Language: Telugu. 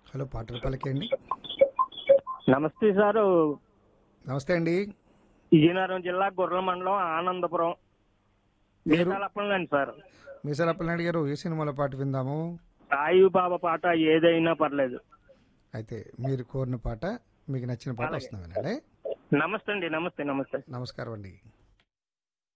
హలో, పాటలు పలికేయండి. నమస్తే సారు. నమస్తే అండి. విజయనగరం జిల్లా గుర్ర మండలం ఆనందపురం పేరు మీసాలప్పలండి సార్. మీసాలప్పలనాయుడు గారు, ఏ సినిమాలో పాట విందాము? సాయి బాబా పాట ఏదైనా పర్లేదు. అయితే మీరు కోరిన పాట, మీకు నచ్చిన పాట అలాగే. వస్తుంది వినండి. నమస్తే అండి. నమస్తే. నమస్కారం అండి.